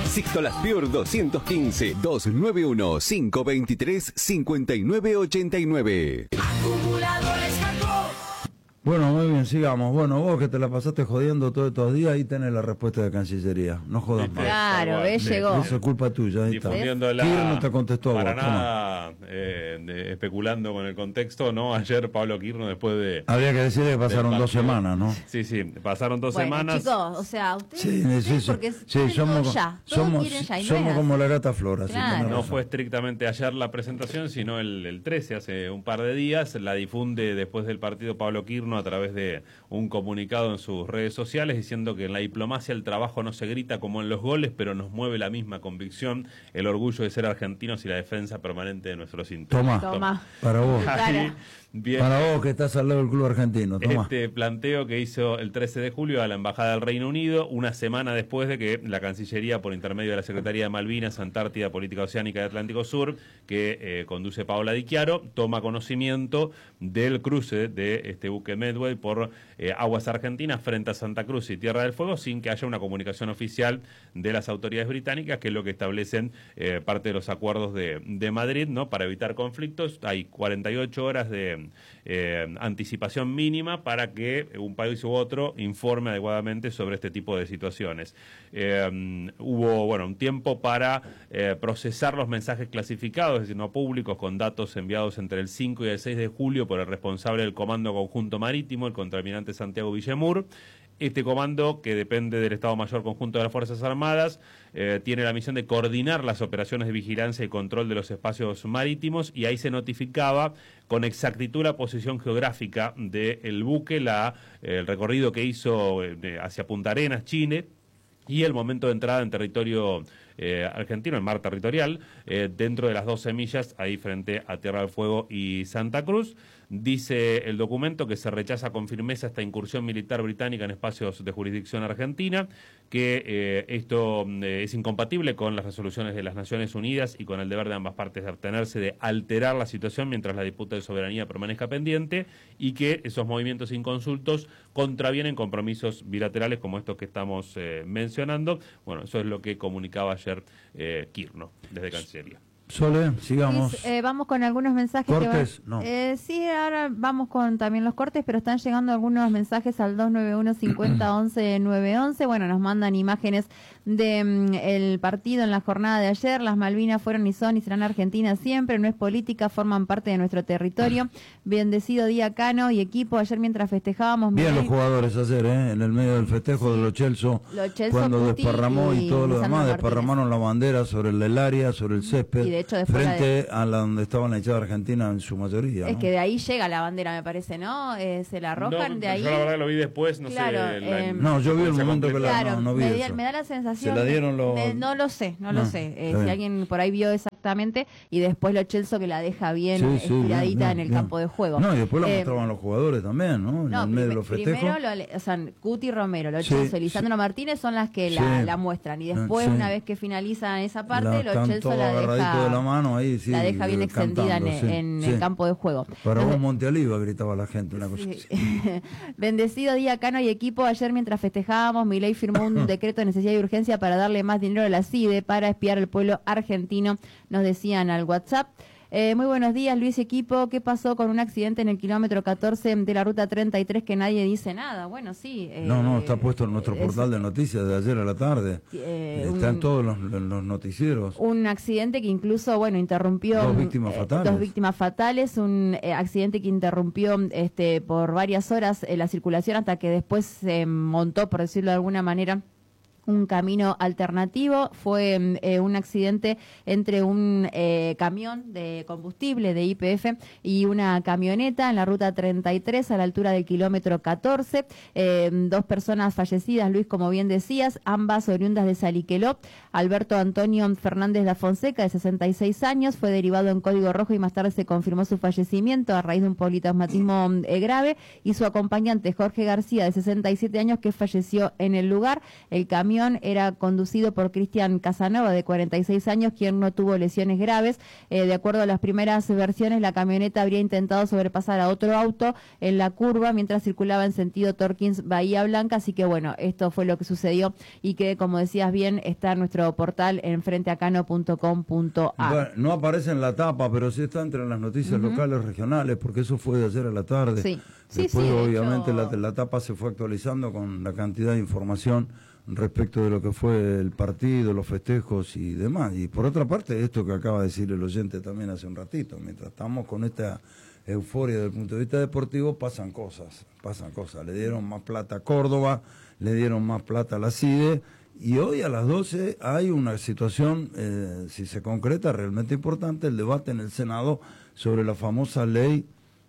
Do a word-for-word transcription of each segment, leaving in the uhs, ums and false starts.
Sixto Laspiur doscientos quince, doscientos noventa y uno, quinientos veintitrés, cincuenta y nueve ochenta y nueve. Acumuladores Jacob. Bueno, muy bien, sigamos. Bueno, vos que te la pasaste jodiendo todos estos días, ahí tenés la respuesta de Cancillería. No jodas más. Claro, ves, llegó. Eso es culpa tuya, ahí está. Difundiéndola. Kirchner te contestó a Para vos. nada eh, de- especulando con el contexto, ¿no? Ayer Pablo Kirchner, después de... Habría que decirle que pasaron del dos partido- semanas, ¿no? Sí, sí, pasaron dos Bueno, semanas. chicos, o sea, ustedes, Sí, ustedes sí, sí. porque Sí, quieren somos, todo ya, todo somos, quieren ya, y no somos es como así. la gata Flora. sí, Claro. tenés No razón. fue estrictamente ayer la presentación, sino el, el trece, hace un par de días. La difunde después del partido Pablo Kirchner a través de un comunicado en sus redes sociales diciendo que en la diplomacia el trabajo no se grita como en los goles, pero nos mueve la misma convicción, el orgullo de ser argentinos y la defensa permanente de nuestros intereses. Toma, Toma. para vos. Ahí, bien. Para vos que estás al lado del club argentino, toma. Este planteo que hizo el trece de julio a la Embajada del Reino Unido, una semana después de que la Cancillería, por intermedio de la Secretaría de Malvinas, Antártida, Política Oceánica y Atlántico Sur, que eh, conduce Paola Di Chiaro, toma conocimiento del cruce de este buque Medway por eh, aguas argentinas frente a Santa Cruz y Tierra del Fuego, sin que haya una comunicación oficial de las autoridades británicas, que es lo que establecen eh, parte de los acuerdos de, de Madrid, ¿no? Para evitar conflictos. Hay cuarenta y ocho horas de eh, anticipación mínima para que un país u otro informe adecuadamente sobre este tipo de situaciones. Eh, hubo, bueno, un tiempo para eh, procesar los mensajes clasificados, es decir, no públicos, con datos enviados entre el cinco y el seis de julio por el responsable del Comando Conjunto Marítimo, el contraalmirante Santiago Villemur. Este comando, que depende del Estado Mayor Conjunto de las Fuerzas Armadas, eh, tiene la misión de coordinar las operaciones de vigilancia y control de los espacios marítimos, y ahí se notificaba con exactitud la posición geográfica del buque, la, eh, el recorrido que hizo eh, hacia Punta Arenas, Chile, y el momento de entrada en territorio eh, argentino, en mar territorial, eh, dentro de las doce millas, ahí frente a Tierra del Fuego y Santa Cruz. Dice el documento que se rechaza con firmeza esta incursión militar británica en espacios de jurisdicción argentina, que eh, esto eh, es incompatible con las resoluciones de las Naciones Unidas y con el deber de ambas partes de abstenerse de alterar la situación mientras la disputa de soberanía permanezca pendiente, y que esos movimientos inconsultos contravienen compromisos bilaterales como estos que estamos eh, mencionando. Bueno, eso es lo que comunicaba ayer eh, Kirchner desde Cancillería. Sole, sigamos. Luis, eh, vamos con algunos mensajes. ¿Cortes? Que van, No. eh, sí, ahora vamos con también los cortes, pero están llegando algunos mensajes al dos nueve uno, cincuenta, once, nueve once. Bueno, nos mandan imágenes de mm, el partido en la jornada de ayer. Las Malvinas fueron y son y serán Argentina siempre. No es política, forman parte de nuestro territorio. Bendecido día, Cano y equipo. Ayer mientras festejábamos... Bien Milei- los jugadores ayer, ¿eh? En el medio del festejo de los Chelsea, Lo Chelsea, cuando Cuti desparramó y, y todo lo Lisandro demás, Martínez. desparramaron la bandera sobre el, el área, sobre el césped, Y de hecho después la frente a la donde estaba la hinchada argentina en su mayoría. Es ¿no? que de ahí llega la bandera, me parece, ¿no? Eh, se la arrojan No, de ahí. Yo la verdad lo vi después, no Claro, sé. la- eh, No, yo vi el secuencia momento que la... completa. Claro, no, no vi me, di- eso. me da la sensación. Se la dieron los... me- no lo sé, no, No, lo sé. Eh, está si bien. alguien por ahí vio exactamente, y después lo Chelsea que la deja bien Sí, sí, estiradita bien, bien, en el bien. campo de juego. No, y después la Eh, mostraban los jugadores también, ¿no? En No, el medio de prime- los festejos. primero, lo, o sea, Cuti Romero, los Sí, Chelsea, sí. Lisandro Martínez son las que la, Sí. la muestran. Y después, Sí. una vez que finaliza esa parte, La- los están Chelsea todos la agarraditos deja, de la mano ahí, sí, la deja bien extendida en, cantando, sí, en sí. el campo de juego. Para Los- vos Monte Aliva, gritaba la gente, una cosa Sí. así. Bendecido día, Cano y equipo. Ayer mientras festejábamos, Milei firmó un decreto de necesidad y urgencia para darle más dinero a la C I D E para espiar al pueblo argentino, nos decían al WhatsApp. Eh, muy buenos días, Luis Equipo. ¿Qué pasó con un accidente en el kilómetro catorce de la ruta treinta y tres que nadie dice nada? Bueno, sí. Eh, No, no, está puesto en nuestro es- portal de noticias de ayer a la tarde. Eh, Están un- todos los, los noticieros. Un accidente que incluso, bueno, interrumpió... Dos víctimas eh, fatales. Dos víctimas fatales, un eh, accidente que interrumpió este por varias horas eh, la circulación hasta que después se montó, por decirlo de alguna manera, un camino alternativo. Fue eh, un accidente entre un eh, camión de combustible de Y P F y una camioneta en la ruta treinta y tres a la altura del kilómetro catorce. Eh, dos personas fallecidas, Luis, como bien decías, ambas oriundas de Saliqueló. Alberto Antonio Fernández da Fonseca, de sesenta y seis años, fue derivado en código rojo y más tarde se confirmó su fallecimiento a raíz de un politraumatismo eh, grave, y su acompañante Jorge García, de sesenta y siete años, que falleció en el lugar. El camión camión era conducido por Cristian Casanova, de cuarenta y seis años, quien no tuvo lesiones graves. Eh, de acuerdo a las primeras versiones, la camioneta habría intentado sobrepasar a otro auto en la curva mientras circulaba en sentido Torkins Bahía Blanca. Así que bueno, esto fue lo que sucedió y que, como decías bien, está en nuestro portal en frenteacano punto com punto a r. Bueno, no aparece en la tapa, pero sí está entre las noticias uh-huh. locales, regionales, porque eso fue de ayer a la tarde. Sí. Después, sí, sí, obviamente, hecho... la, la tapa se fue actualizando con la cantidad de información respecto de lo que fue el partido, los festejos y demás. Y por otra parte, esto que acaba de decir el oyente también hace un ratito, mientras estamos con esta euforia desde el punto de vista deportivo, pasan cosas, pasan cosas. Le dieron más plata a Córdoba, le dieron más plata a la CIDE, y hoy a las doce hay una situación, eh, si se concreta, realmente importante, el debate en el Senado sobre la famosa ley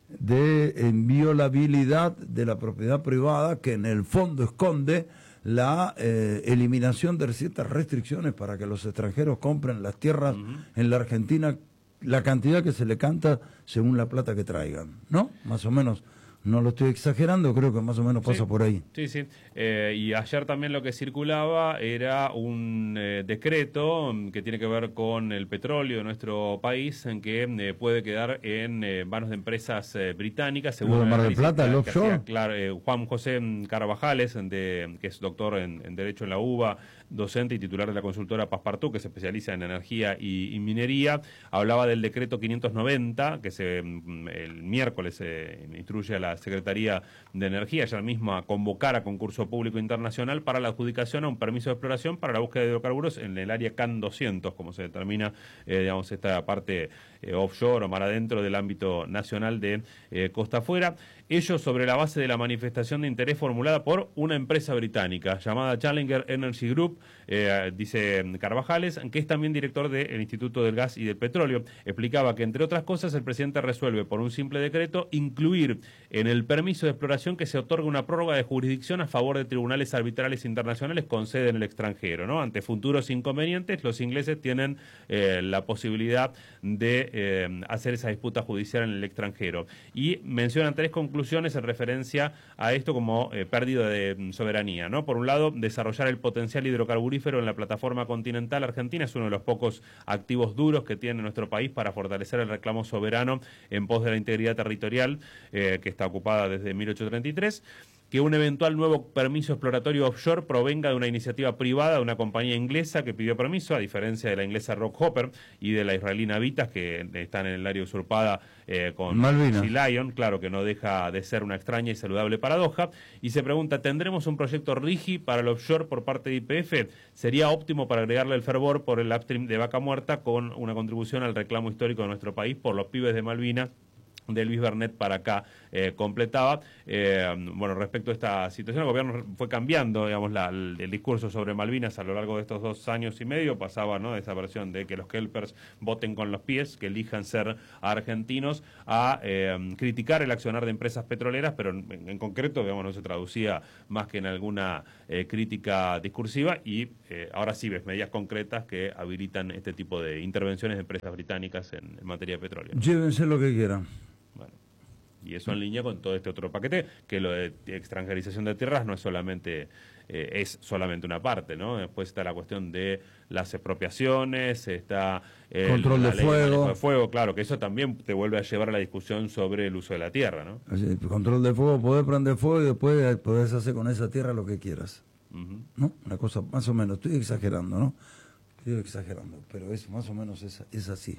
de inviolabilidad de la propiedad privada, que en el fondo esconde la eh, eliminación de ciertas restricciones para que los extranjeros compren las tierras uh-huh. en la Argentina, la cantidad que se le canta según la plata que traigan, ¿no? Más o menos. No lo estoy exagerando, creo que más o menos pasa sí, por ahí. Sí, sí. Eh, y ayer también lo que circulaba era un eh, decreto que tiene que ver con el petróleo de nuestro país, en que eh, puede quedar en eh, manos de empresas eh, británicas. Según ¿Lo de Mar del Plata, el offshore? Hacía, claro, eh, Juan José Carvajales, de, que es doctor en, en Derecho en la UBA, docente y titular de la consultora Passepartout, que se especializa en energía y, y minería, hablaba del decreto quinientos noventa, que se el miércoles se eh, instruye a la Secretaría de Energía, ella misma, a convocar a concurso público internacional para la adjudicación a un permiso de exploración para la búsqueda de hidrocarburos en el área C A N doscientos, como se determina, eh, digamos, esta parte eh, offshore o mar adentro del ámbito nacional de eh, costa afuera. Ello sobre la base de la manifestación de interés formulada por una empresa británica llamada Challenger Energy Group, eh, dice Carvajales, que es también director del Instituto del Gas y del Petróleo. Explicaba que, entre otras cosas, el presidente resuelve por un simple decreto incluir en el permiso de exploración que se otorga una prórroga de jurisdicción a favor de tribunales arbitrales internacionales con sede en el extranjero, ¿no? Ante futuros inconvenientes, los ingleses tienen eh, la posibilidad de eh, hacer esa disputa judicial en el extranjero. Y mencionan tres conclusiones en referencia a esto como eh, pérdida de soberanía, ¿no? Por un lado, desarrollar el potencial hidrocarburífero en la plataforma continental argentina es uno de los pocos activos duros que tiene nuestro país para fortalecer el reclamo soberano en pos de la integridad territorial eh, que está ocupada desde mil ochocientos treinta y tres. Que un eventual nuevo permiso exploratorio offshore provenga de una iniciativa privada de una compañía inglesa que pidió permiso, a diferencia de la inglesa Rockhopper y de la israelí Navitas, que están en el área usurpada eh, con Malvinas. Sea Lion, claro que no deja de ser una extraña y saludable paradoja. Y se pregunta, ¿tendremos un proyecto RIGI para el offshore por parte de Y P F? ¿Sería óptimo para agregarle el fervor por el upstream de Vaca Muerta con una contribución al reclamo histórico de nuestro país por los pibes de Malvinas? De Luis Bernet para acá, eh, completaba. Eh, bueno, respecto a esta situación, el gobierno fue cambiando, digamos, la, el, el discurso sobre Malvinas a lo largo de estos dos años y medio. Pasaba, ¿no?, de esa versión de que los kelpers voten con los pies, que elijan ser argentinos, a eh, criticar el accionar de empresas petroleras, pero en, en concreto, digamos, no se traducía más que en alguna eh, crítica discursiva. Y eh, ahora sí ves medidas concretas que habilitan este tipo de intervenciones de empresas británicas en, en materia de petróleo, ¿no? Llévense lo que quieran. Bueno, y eso en línea con todo este otro paquete, que lo de extranjerización de tierras no es solamente eh, es solamente una parte, ¿no? Después está la cuestión de las expropiaciones, está el control de fuego. de fuego, claro, que eso también te vuelve a llevar a la discusión sobre el uso de la tierra, ¿no? Así, control de fuego, poder prender fuego y después podés hacer con esa tierra lo que quieras, uh-huh. ¿no? Una cosa más o menos, estoy exagerando, ¿no? Estoy exagerando, pero es más o menos es, es así.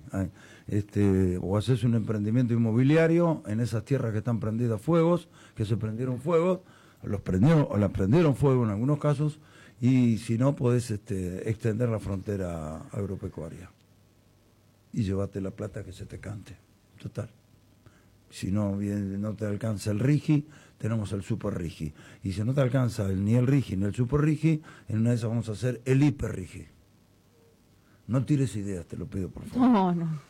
Este, o haces un emprendimiento inmobiliario en esas tierras que están prendidas fuegos, que se prendieron fuegos, los prendieron, o las prendieron fuego en algunos casos, y si no podés este, extender la frontera agropecuaria y llevarte la plata que se te cante. Total. Si no, bien, no te alcanza el RIGI, tenemos el Super RIGI. Y si no te alcanza el, ni el RIGI ni el Super RIGI, en una de esas vamos a hacer el Hiper RIGI. No tires ideas, te lo pido, por favor. No, no.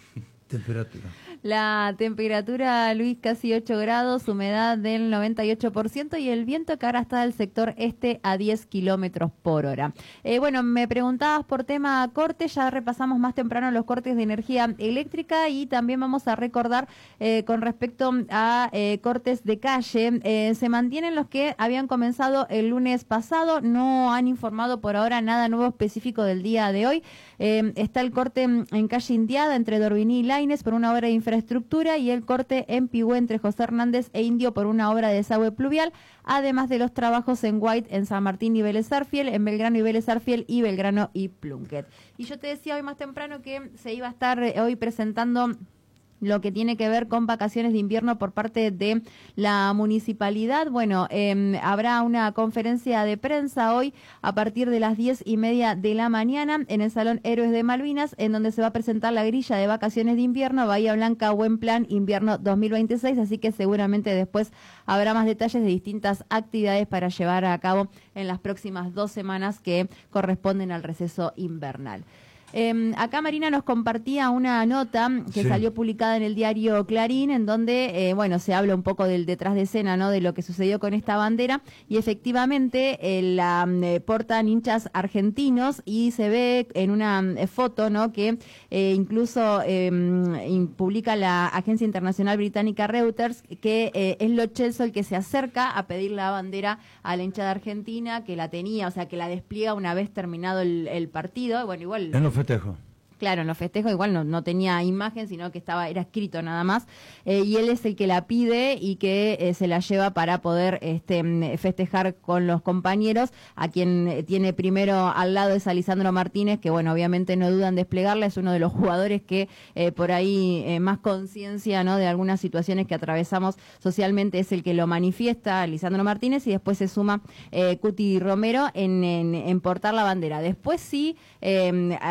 Temperatura. La temperatura, Luis, casi ocho grados, humedad del noventa y ocho por ciento y el viento que ahora está del sector este a diez kilómetros por hora. Eh, bueno, me preguntabas por tema corte, ya repasamos más temprano los cortes de energía eléctrica y también vamos a recordar eh, con respecto a eh, cortes de calle. Eh, se mantienen los que habían comenzado el lunes pasado, no han informado por ahora nada nuevo específico del día de hoy. Eh, está el corte en calle Indiada entre Dorviní y Lainez por una obra de infraestructura y el corte en Pigüé entre José Hernández e Indio por una obra de desagüe pluvial, además de los trabajos en White, en San Martín y Vélez Sarsfield, en Belgrano y Vélez Sarsfield y Belgrano y Plunkett. Y yo te decía hoy más temprano que se iba a estar eh, hoy presentando lo que tiene que ver con vacaciones de invierno por parte de la municipalidad. Bueno, eh, habrá una conferencia de prensa hoy a partir de las diez y media de la mañana en el Salón Héroes de Malvinas, en donde se va a presentar la grilla de vacaciones de invierno Bahía Blanca Buen Plan Invierno dos mil veintiséis, así que seguramente después habrá más detalles de distintas actividades para llevar a cabo en las próximas dos semanas que corresponden al receso invernal. Eh, acá Marina nos compartía una nota que sí. salió publicada en el diario Clarín, en donde, eh, bueno, se habla un poco del detrás de escena, ¿no?, de lo que sucedió con esta bandera, y efectivamente eh, la eh, portan hinchas argentinos y se ve en una eh, foto, ¿no?, que eh, incluso eh, publica la agencia internacional británica Reuters, que eh, es Lo Celso el que se acerca a pedir la bandera a la hinchada argentina, que la tenía, o sea, que la despliega una vez terminado el, el partido. Bueno, igual... En los festejos. Claro, en los festejos igual no, no tenía imagen, sino que estaba era escrito nada más, eh, y él es el que la pide y que eh, se la lleva para poder este, festejar con los compañeros. A quien tiene primero al lado es a Lisandro Martínez, que bueno, obviamente no dudan en desplegarla, es uno de los jugadores que eh, por ahí eh, más conciencia, ¿no?, de algunas situaciones que atravesamos socialmente, es el que lo manifiesta, Lisandro Martínez, y después se suma eh, Cuti Romero en, en, en portar la bandera. Después sí, eh,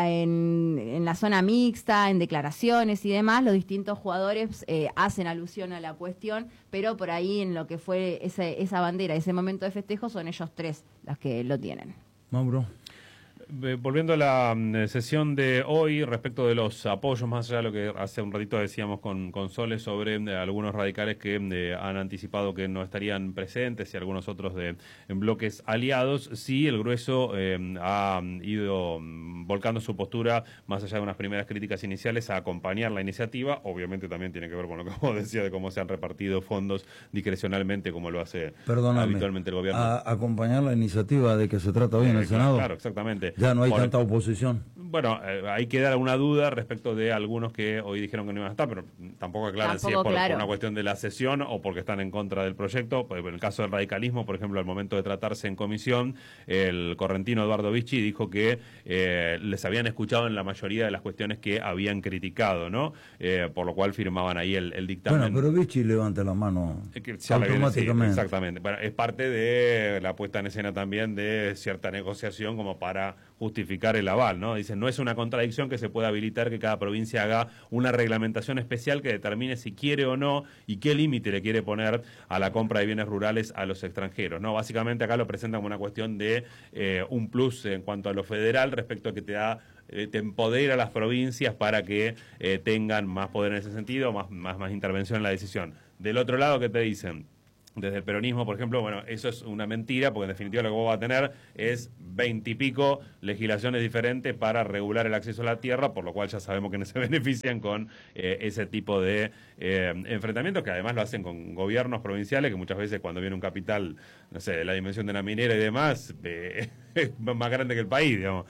en, en en la zona mixta, en declaraciones y demás, los distintos jugadores eh, hacen alusión a la cuestión, pero por ahí en lo que fue ese, esa bandera, ese momento de festejo, son ellos tres los que lo tienen. Mauro. Volviendo a la mm, sesión de hoy, respecto de los apoyos, más allá de lo que hace un ratito decíamos con, con Sole sobre eh, algunos radicales que eh, han anticipado que no estarían presentes y algunos otros de en bloques aliados, sí, el grueso eh, ha ido mm, volcando su postura, más allá de unas primeras críticas iniciales, a acompañar la iniciativa. Obviamente también tiene que ver con lo que vos decías de cómo se han repartido fondos discrecionalmente, como lo hace Perdóname, habitualmente el gobierno. A acompañar la iniciativa de que se trata hoy en el Eh, Senado. Claro, exactamente. Ya no hay Por- tanta oposición. Bueno, eh, hay que dar alguna duda respecto de algunos que hoy dijeron que no iban a estar, pero tampoco aclaran si es Tampoco por, claro. por una cuestión de la sesión o porque están en contra del proyecto. Pues, en el caso del radicalismo, por ejemplo, al momento de tratarse en comisión, el correntino Eduardo Vichy dijo que eh, les habían escuchado en la mayoría de las cuestiones que habían criticado, ¿no? Eh, por lo cual firmaban ahí el, el dictamen. Bueno, pero Vichy levanta la mano Eh, que ya la viene- sí, automáticamente. exactamente. Bueno, es parte de la puesta en escena también de cierta negociación como para justificar el aval, ¿no? Dicen, no es una contradicción que se pueda habilitar que cada provincia haga una reglamentación especial que determine si quiere o no y qué límite le quiere poner a la compra de bienes rurales a los extranjeros, ¿no? Básicamente acá lo presentan como una cuestión de eh, un plus en cuanto a lo federal respecto a que te da eh, te empodera a las provincias para que eh, tengan más poder en ese sentido, más, más, más intervención en la decisión. Del otro lado, ¿qué te dicen? Desde el peronismo, por ejemplo, bueno, eso es una mentira, porque en definitiva lo que vos vas a tener es veintipico legislaciones diferentes para regular el acceso a la tierra, por lo cual ya sabemos que no se benefician con eh, ese tipo de eh, enfrentamientos, que además lo hacen con gobiernos provinciales, que muchas veces cuando viene un capital, no sé, de la dimensión de una minera y demás, eh, es más grande que el país, digamos.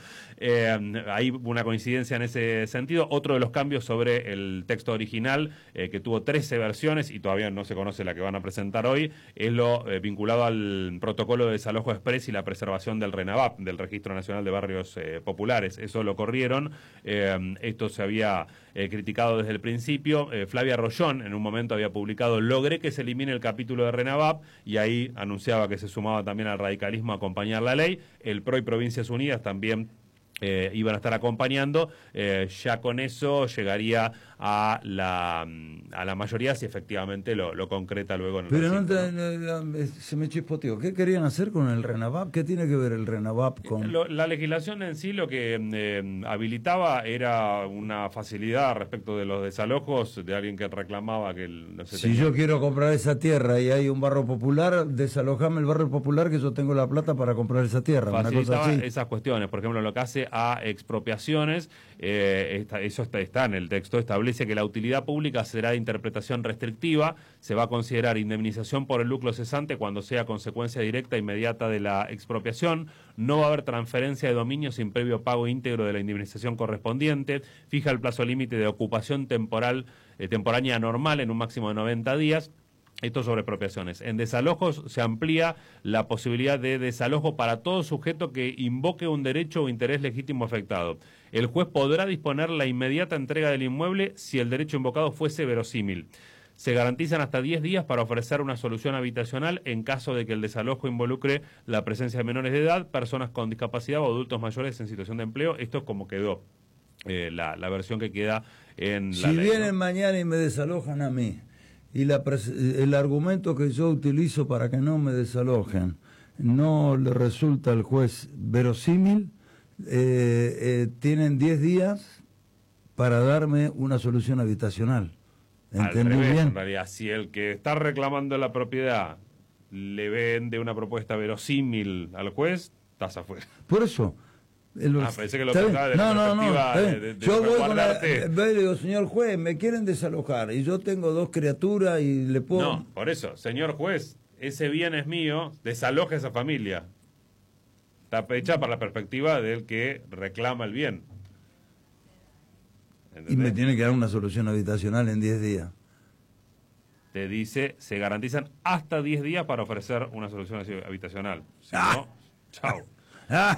Eh, hay una coincidencia en ese sentido. Otro de los cambios sobre el texto original, eh, que tuvo trece versiones y todavía no se conoce la que van a presentar hoy, es lo eh, vinculado al protocolo de desalojo express y la preservación del RENAVAP, del Registro Nacional de Barrios eh, Populares. Eso lo corrieron. Eh, esto se había eh, criticado desde el principio. Eh, Flavia Rollón en un momento había publicado: logré que se elimine el capítulo de RENAVAP, y ahí anunciaba que se sumaba también al radicalismo a acompañar la ley. El P R O y Provincias Unidas también Eh, iban a estar acompañando, eh, ya con eso llegaría a la a la mayoría si efectivamente lo, lo concreta luego en el Pero recinto, no, ¿no? te, se me chispoteó. ¿Qué querían hacer con el RENAVAP? ¿Qué tiene que ver el RENAVAP con...? Lo, la legislación en sí lo que eh, habilitaba era una facilidad respecto de los desalojos de alguien que reclamaba que el, no sé, Si tenía... yo quiero comprar esa tierra y hay un barrio popular, desalojame el barrio popular que yo tengo la plata para comprar esa tierra. Una cosa Facilitaba así. esas cuestiones, por ejemplo, lo que hace a expropiaciones, eh, está, eso está, está en el texto, establece que la utilidad pública será de interpretación restrictiva, se va a considerar indemnización por el lucro cesante cuando sea consecuencia directa e inmediata de la expropiación, no va a haber transferencia de dominio sin previo pago íntegro de la indemnización correspondiente, fija el plazo límite de ocupación temporal, eh, temporánea normal en un máximo de noventa días, esto sobre expropiaciones. En desalojos se amplía la posibilidad de desalojo para todo sujeto que invoque un derecho o interés legítimo afectado. El juez podrá disponer la inmediata entrega del inmueble si el derecho invocado fuese verosímil. Se garantizan hasta diez días para ofrecer una solución habitacional en caso de que el desalojo involucre la presencia de menores de edad, personas con discapacidad o adultos mayores en situación de empleo. Esto es como quedó eh, la, la versión que queda en la Si ley, vienen ¿no? mañana y me desalojan a mí, y la el argumento que yo utilizo para que no me desalojen no le resulta al juez verosímil, eh, eh, tienen diez días para darme una solución habitacional. Al ¿Entendí revés, bien? en realidad, si el que está reclamando la propiedad le vende una propuesta verosímil al juez, estás afuera. Por eso. el- Ah, pensé que lo ¿está bien? tocaba de la no, no, no, perspectiva está bien. de- de- de Yo voy con la, resguardarte. voy y le digo, señor juez, me quieren desalojar y yo tengo dos criaturas y le puedo... No, por eso, señor juez, ese bien es mío, desaloja a esa familia. Está hecha para la perspectiva del que reclama el bien. Y ¿Entendés? me tiene que dar una solución habitacional en diez días. Te dice, se garantizan hasta diez días para ofrecer una solución habitacional. Si Ah. no, chao. Ah.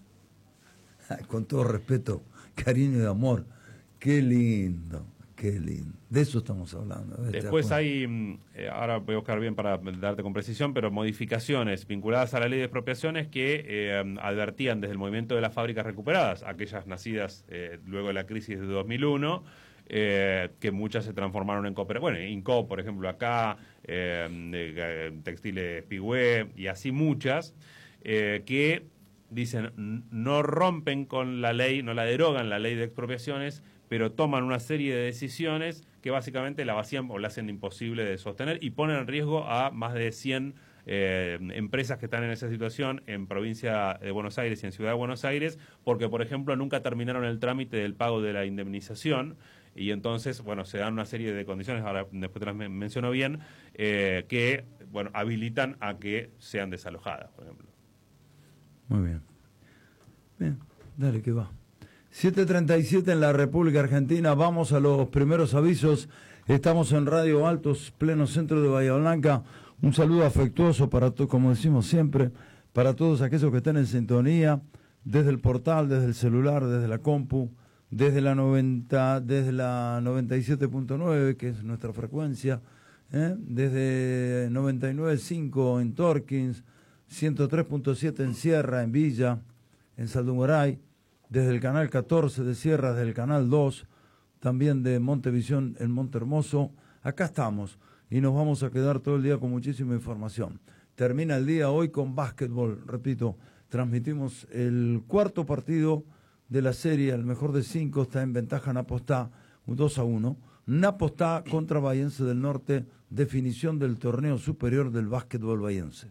Con todo respeto, cariño y amor. Qué lindo, qué lindo. De eso estamos hablando. ¿ves? ¿Te Después das cuenta? hay, mm, eh, ahora voy a buscar bien para darte con precisión, pero modificaciones vinculadas a la ley de expropiaciones que eh, advertían desde el movimiento de las fábricas recuperadas, aquellas nacidas eh, luego de la crisis de dos mil uno, eh, que muchas se transformaron en cooperativas. Bueno, Inco, por ejemplo, acá, eh, eh, Textiles Pigüé y así muchas, eh, que dicen no rompen con la ley, no la derogan la ley de expropiaciones, pero toman una serie de decisiones que básicamente la vacían o la hacen imposible de sostener y ponen en riesgo a más de cien eh, empresas que están en esa situación en provincia de Buenos Aires y en Ciudad de Buenos Aires, porque, por ejemplo, nunca terminaron el trámite del pago de la indemnización y entonces, bueno, se dan una serie de condiciones, ahora después te las men- menciono bien, eh, que, bueno, habilitan a que sean desalojadas, por ejemplo. Muy bien. Bien, dale que va. siete treinta y siete en la República Argentina. Vamos a los primeros avisos. Estamos en Radio Altos, pleno centro de Bahía Blanca. Un saludo afectuoso para todos, como decimos siempre, para todos aquellos que están en sintonía, desde el portal, desde el celular, desde la compu, desde la noventa, desde la noventa y siete punto nueve, que es nuestra frecuencia, ¿eh? Desde noventa y nueve punto cinco en Torkins, ciento tres punto siete en Sierra, en Villa, en Saldungaray, desde el canal catorce de Sierra, desde el canal dos, también de Montevisión en Monte Hermoso. Acá estamos y nos vamos a quedar todo el día con muchísima información. Termina el día hoy con básquetbol, repito, transmitimos el cuarto partido de la serie, el mejor de cinco, está en ventaja Napostá, un dos a uno. Napostá contra Bahiense del Norte, definición del torneo superior del básquetbol bahiense.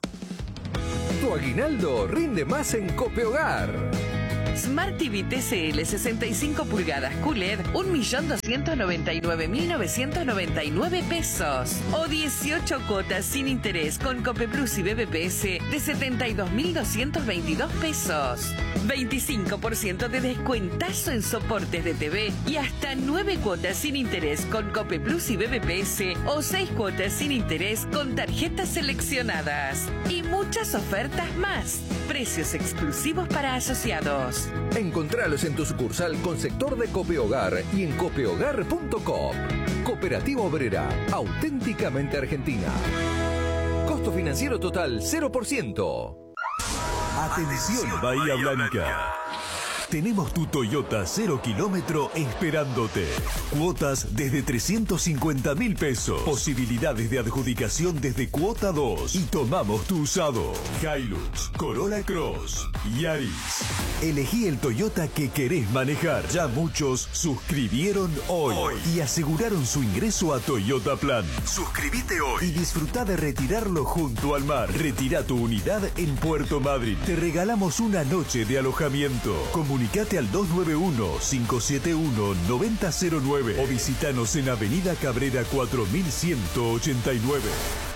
Tu aguinaldo rinde más en Copehogar. Smart T V T C L sesenta y cinco pulgadas Q L E D, un millón doscientos noventa y nueve mil novecientos noventa y nueve pesos. O dieciocho cuotas sin interés con Copeplus y B B P S de setenta y dos mil doscientos veintidós pesos. veinticinco por ciento de descuentazo en soportes de T V y hasta nueve cuotas sin interés con Copeplus y B B P S o seis cuotas sin interés con tarjetas seleccionadas. Y muchas ofertas más. Precios exclusivos para asociados. Encontralos en tu sucursal con sector de Copehogar y en copehogar punto com. Cooperativa Obrera, auténticamente argentina. Costo financiero total cero por ciento. Atención Bahía Blanca. tenemos tu Toyota cero kilómetro esperándote. Cuotas desde trescientos cincuenta mil pesos. Posibilidades de adjudicación desde cuota dos. Y tomamos tu usado. Hilux, Corolla Cross, Yaris. Elegí el Toyota que querés manejar. Ya muchos suscribieron hoy, hoy y aseguraron su ingreso a Toyota Plan. Suscríbete hoy y disfruta de retirarlo junto al mar. Retira tu unidad en Puerto Madryn. Te regalamos una noche de alojamiento. Comunicate al dos nueve uno, cinco siete uno, nueve cero cero nueve o visítanos en Avenida Cabrera cuatro mil ciento ochenta y nueve.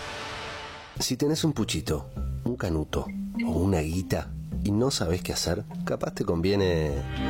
Si tenés un puchito, un canuto o una guita y no sabés qué hacer, capaz te conviene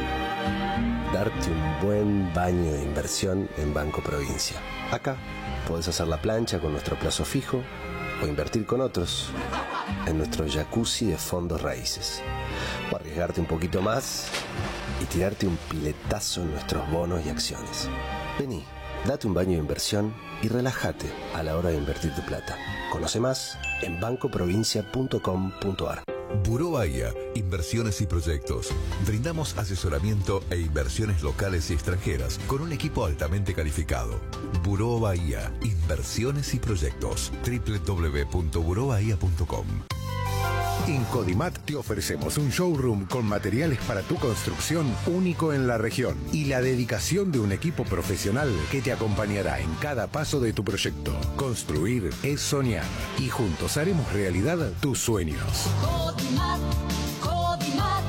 darte un buen baño de inversión en Banco Provincia. Acá podés hacer la plancha con nuestro plazo fijo o invertir con otros en nuestro jacuzzi de fondos raíces. O arriesgarte un poquito más y tirarte un piletazo en nuestros bonos y acciones. Vení, date un baño de inversión y relájate a la hora de invertir tu plata. Conoce más en banco provincia punto com punto ar. Buró Bahía, inversiones y proyectos. Brindamos asesoramiento e inversiones locales y extranjeras con un equipo altamente calificado. Buró Bahía, inversiones y proyectos. doble u doble u doble u punto buró bahía punto com. En Codimat te ofrecemos un showroom con materiales para tu construcción único en la región y la dedicación de un equipo profesional que te acompañará en cada paso de tu proyecto. Construir es soñar y juntos haremos realidad tus sueños. Codimat, Codimat,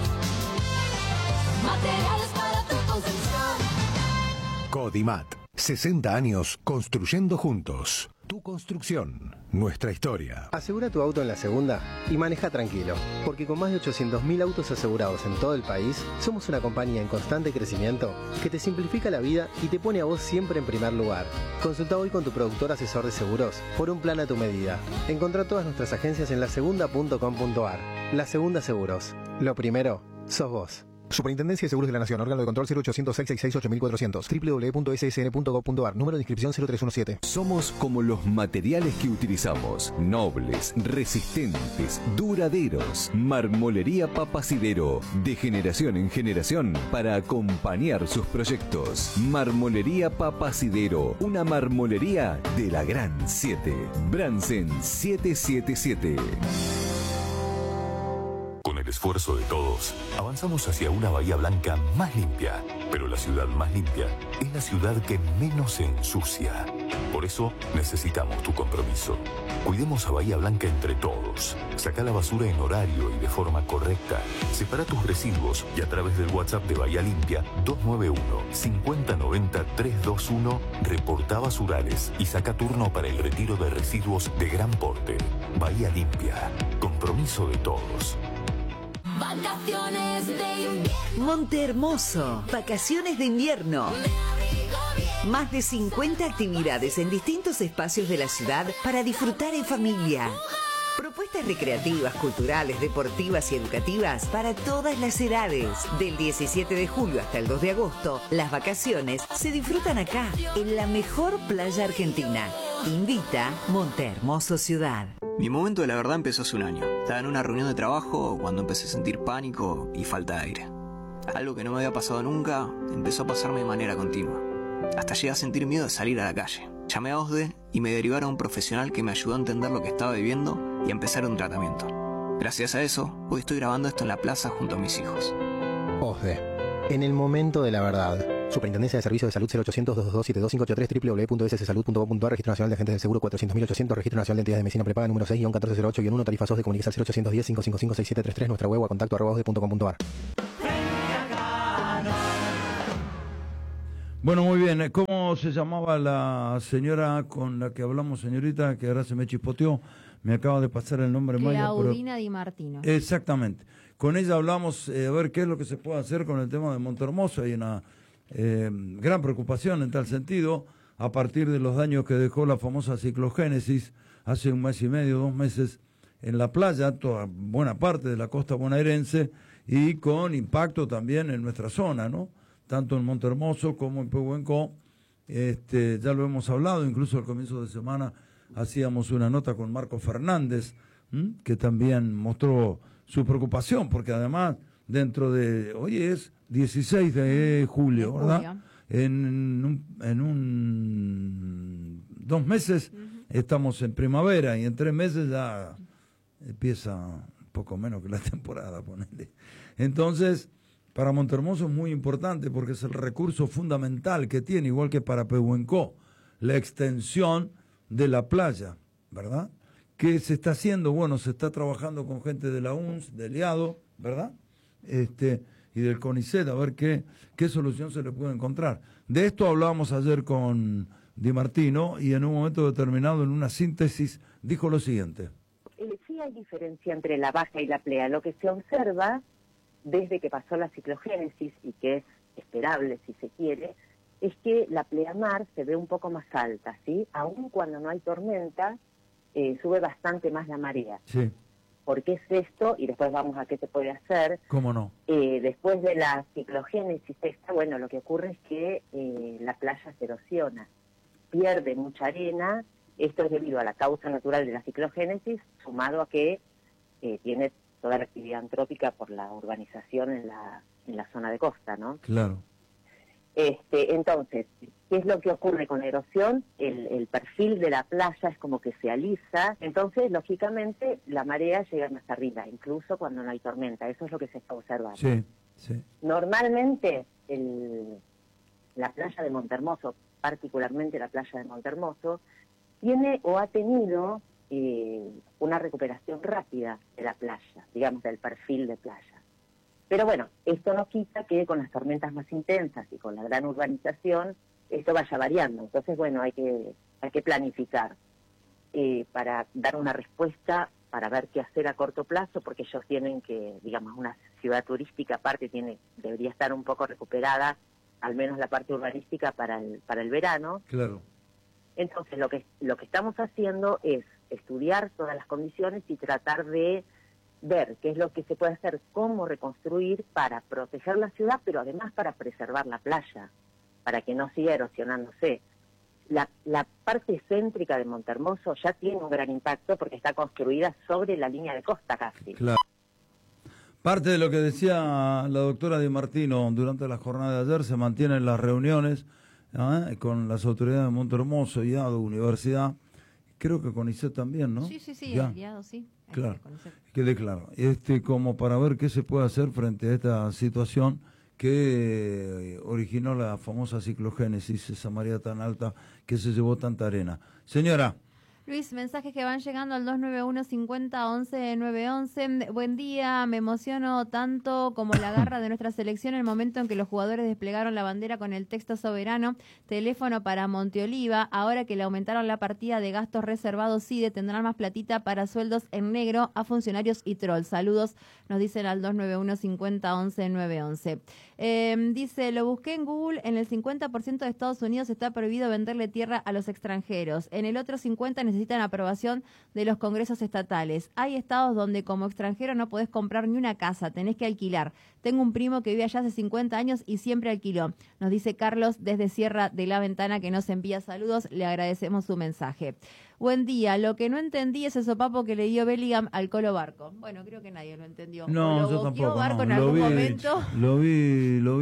materiales para tu construcción. Codimat, sesenta años construyendo juntos. Tu construcción, nuestra historia. Asegura tu auto en la segunda y maneja tranquilo, porque con más de ochocientos mil autos asegurados en todo el país, somos una compañía en constante crecimiento que te simplifica la vida y te pone a vos siempre en primer lugar. Consulta hoy con tu productor asesor de seguros por un plan a tu medida. Encontrá todas nuestras agencias en la segunda punto com punto ar. La Segunda Seguros. Lo primero, sos vos. Superintendencia de Seguros de la Nación, órgano de control cero ochocientos seis sesenta y seis ocho mil cuatrocientos, doble u doble u doble u punto ese ese ene punto gob punto ar, número de inscripción cero tres uno siete. Somos como los materiales que utilizamos, nobles, resistentes, duraderos. Marmolería Papacidero, de generación en generación para acompañar sus proyectos. Marmolería Papacidero, una marmolería de la Gran siete. Bransen siete siete siete. Con el esfuerzo de todos, avanzamos hacia una Bahía Blanca más limpia. Pero la ciudad más limpia es la ciudad que menos se ensucia. Por eso necesitamos tu compromiso. Cuidemos a Bahía Blanca entre todos. Saca la basura en horario y de forma correcta. Separa tus residuos y a través del WhatsApp de Bahía Limpia dos nueve uno, cinco cero nueve cero, tres dos uno reporta basurales y saca turno para el retiro de residuos de gran porte. Bahía Limpia. Compromiso de todos. Vacaciones de invierno. Monte Hermoso, vacaciones de invierno. Más de cincuenta actividades en distintos espacios de la ciudad para disfrutar en familia. Propuestas recreativas, culturales, deportivas y educativas para todas las edades. Del diecisiete de julio hasta el dos de agosto, las vacaciones se disfrutan acá, en la mejor playa argentina. Invita Monte Hermoso Ciudad. Mi momento de la verdad empezó hace un año. Estaba en una reunión de trabajo cuando empecé a sentir pánico y falta de aire. Algo que no me había pasado nunca empezó a pasarme de manera continua. Hasta llegué a sentir miedo de salir a la calle. Llamé a OSDE y me derivaron a un profesional que me ayudó a entender lo que estaba viviendo y a empezar un tratamiento. Gracias a eso, hoy estoy grabando esto en la plaza junto a mis hijos. OSDE, en el momento de la verdad. Superintendencia de Servicios de Salud cero ochocientos, dos dos dos, siete dos cinco ocho tres, doble u doble u doble u punto ese ese salud punto gob punto ar, Registro Nacional de Agentes del Seguro cuatrocientos mil ochocientos, Registro Nacional de Entidades de Medicina Prepaga número seis guión catorce cero ocho guión uno, tarifa S O S de comunicación cero ochocientos diez, cinco cinco cinco, seis siete tres tres, nuestra web a contacto arroba osde punto com punto ar. Bueno, muy bien. ¿Cómo se llamaba la señora con la que hablamos, señorita, que ahora se me chispoteó? Me acaba de pasar el nombre Maya. Claudina Di Martino. Exactamente. Con ella hablamos eh, a ver qué es lo que se puede hacer con el tema de Montehermoso. Hay una eh, gran preocupación en tal sentido, a partir de los daños que dejó la famosa ciclogénesis hace un mes y medio, dos meses, en la playa, toda buena parte de la costa bonaerense, y con impacto también en nuestra zona, ¿no? Tanto en Montehermoso como en Pehuenco. Este, ya lo hemos hablado, incluso al comienzo de semana hacíamos una nota con Marco Fernández, ¿m? que también mostró su preocupación, porque además dentro de, oye, es dieciséis de julio, De ¿verdad? julio. En un, en un dos meses uh-huh. estamos en primavera y en tres meses ya empieza un poco menos que la temporada, ponele. Entonces, para Montermoso es muy importante porque es el recurso fundamental que tiene, igual que para Pehuenco, la extensión de la playa, ¿verdad? ¿Qué se está haciendo? Bueno, se está trabajando con gente de la U N S, del I A D O, ¿verdad? Este, y del CONICET, a ver qué, qué solución se le puede encontrar. De esto hablábamos ayer con Di Martino y en un momento determinado, en una síntesis, dijo lo siguiente. Sí hay diferencia entre la baja y la plea. Lo que se observa desde que pasó la ciclogénesis, y que es esperable si se quiere, es que la pleamar se ve un poco más alta, ¿sí? Aún cuando no hay tormenta, eh, sube bastante más la marea. Sí. ¿Por qué es esto? Y después vamos a qué se puede hacer. ¿Cómo no? Eh, después de la ciclogénesis esta, bueno, lo que ocurre es que eh, la playa se erosiona, pierde mucha arena. Esto es debido a la causa natural de la ciclogénesis, sumado a que eh, tiene toda la actividad antrópica por la urbanización en la, en la zona de costa, ¿no? Claro. Este, entonces, ¿qué es lo que ocurre con la erosión? El, el perfil de la playa es como que se alisa, entonces, lógicamente, la marea llega más arriba, incluso cuando no hay tormenta. Eso es lo que se está observando. Sí, sí. Normalmente, el, la playa de Montermoso, particularmente la playa de Montermoso, tiene o ha tenido eh, una recuperación rápida de la playa, digamos, del perfil de playa. Pero bueno, esto no quita que con las tormentas más intensas y con la gran urbanización, esto vaya variando. Entonces, bueno, hay que, hay que planificar eh, para dar una respuesta, para ver qué hacer a corto plazo, porque ellos tienen que, digamos, una ciudad turística aparte tiene debería estar un poco recuperada, al menos la parte urbanística para el, para el verano. Claro. Entonces, lo que, lo que estamos haciendo es estudiar todas las condiciones y tratar de ver qué es lo que se puede hacer, cómo reconstruir para proteger la ciudad, pero además para preservar la playa, para que no siga erosionándose. La, la parte céntrica de Montermoso ya tiene un gran impacto porque está construida sobre la línea de costa casi. Claro. Parte de lo que decía la doctora Di Martino durante la jornada de ayer se mantiene en las reuniones ¿eh? con las autoridades de Montermoso, I A D O, Universidad, creo que con I C E T también, ¿no? Sí, sí, sí, ya. el I A D O, sí. Claro, quede claro. Este, como para ver qué se puede hacer frente a esta situación que originó la famosa ciclogénesis, esa marea tan alta que se llevó tanta arena. Señora. Luis, mensajes que van llegando al dos nueve uno cincuenta once nueve once. Buen día, me emociono tanto como la garra de nuestra selección en el momento en que los jugadores desplegaron la bandera con el texto soberano. Teléfono para Monteoliva. Ahora que le aumentaron la partida de gastos reservados, sí, tendrán más platita para sueldos en negro a funcionarios y trolls. Saludos, nos dicen al dos nueve uno cincuenta once nueve once. Eh, dice, lo busqué en Google, en el cincuenta por ciento de Estados Unidos está prohibido venderle tierra a los extranjeros. En el otro cincuenta por ciento necesitan aprobación de los congresos estatales. Hay estados donde como extranjero no podés comprar ni una casa, tenés que alquilar. Tengo un primo que vive allá hace cincuenta años y siempre alquiló. Nos dice Carlos desde Sierra de la Ventana, que nos envía saludos, le agradecemos su mensaje. Buen día, lo que no entendí es el sopapo que le dio Bellingham al Colo Barco. Bueno, creo que nadie lo entendió. No, lo yo tampoco. Barco No. en Lo, algún vi, momento. lo vi, lo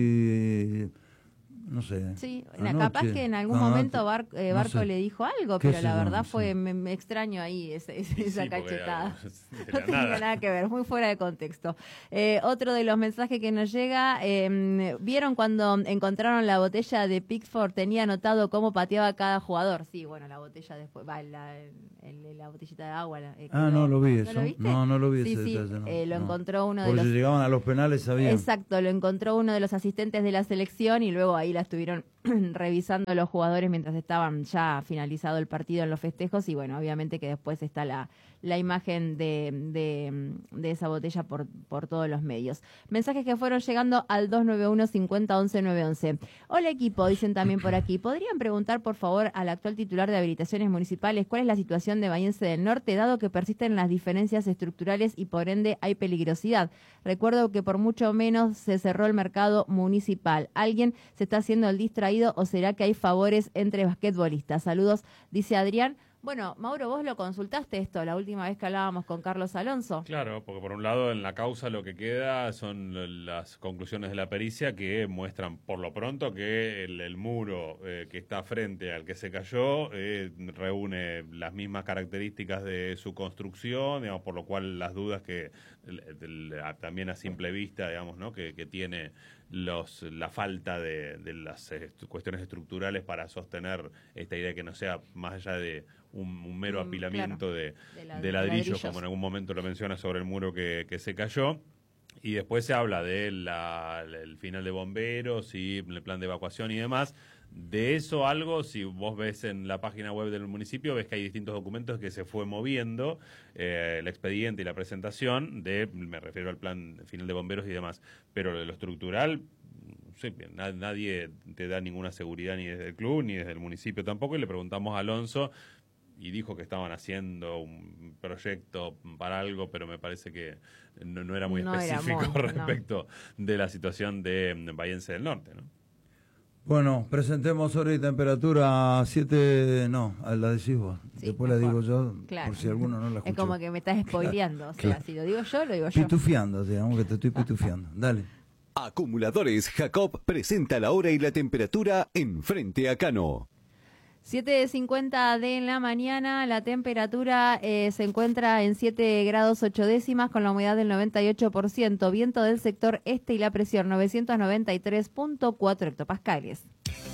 vi, no sé. Sí, anoche, capaz que en algún ah, momento Bar, eh, no Barco sé. le dijo algo, ¿Qué pero sé la yo? verdad No fue sé. me, me extraño ahí ese, ese- esa Sí, porque, cachetada. de No la tenía nada. nada que ver, muy fuera de contexto. Eh, otro de los mensajes que nos llega, eh, ¿vieron cuando encontraron la botella de Pickford? Tenía anotado cómo pateaba cada jugador. Sí, bueno, la botella después, va, la, el- la botellita de agua. la- eh, Ah, quedó- no lo vi ¿No eso. lo viste? No, no lo vi Sí, ese sí, detalle. No, eh, lo no. encontró uno de Porque los... si llegaban a los penales sabían. Exacto, lo encontró uno de los asistentes de la selección y luego ahí la estuvieron revisando los jugadores mientras estaban ya finalizado el partido en los festejos y bueno, obviamente que después está la, la imagen de, de, de esa botella por, por todos los medios. Mensajes que fueron llegando al dos nueve uno cincuenta once nueve once. Hola equipo, dicen también por aquí. ¿Podrían preguntar por favor al actual titular de habilitaciones municipales cuál es la situación de Bahiense del Norte, dado que persisten las diferencias estructurales y por ende hay peligrosidad? Recuerdo que por mucho menos se cerró el mercado municipal. ¿Alguien se está haciendo el distraído o será que hay favores entre basquetbolistas? Saludos, dice Adrián. Bueno, Mauro, vos lo consultaste esto la última vez que hablábamos con Carlos Alonso. Claro, porque por un lado en la causa lo que queda son las conclusiones de la pericia que muestran por lo pronto que el, el muro eh, que está frente al que se cayó eh, reúne las mismas características de su construcción, digamos, por lo cual las dudas que el, el, también a simple vista, digamos, ¿no? que, que tiene los la falta de, de las est- cuestiones estructurales para sostener esta idea que no sea más allá de un, un mero Mm, apilamiento claro. de, De la- de ladrillos, ladrillos. como en algún momento lo menciona sobre el muro que, que se cayó. Y después se habla del el final de bomberos y el plan de evacuación y demás. De eso algo, si vos ves en la página web del municipio, ves que hay distintos documentos que se fue moviendo, eh, el expediente y la presentación de, me refiero al plan final de bomberos y demás. Pero de lo estructural, no sé, na- nadie te da ninguna seguridad ni desde el club ni desde el municipio tampoco. Y le preguntamos a Alonso y dijo que estaban haciendo un proyecto para algo, pero me parece que no, no era muy No era específico muy, no. respecto de la situación de mm, Bahiense del Norte, ¿no? Bueno, presentemos hora y temperatura siete, no, la decís vos. Sí, Después la digo mejor. yo, Claro. por si alguno no la escuchó. Es como que me estás spoileando. O sea, Claro. si lo digo yo, lo digo yo. Pitufiando, digamos que te estoy pitufiando. Dale. Acumuladores Jacob presenta la hora y la temperatura en Frente a Cano. siete cincuenta de la mañana, la temperatura eh, se encuentra en siete grados ocho décimas con la humedad del noventa y ocho por ciento, viento del sector este y la presión novecientos noventa y tres punto cuatro hectopascales.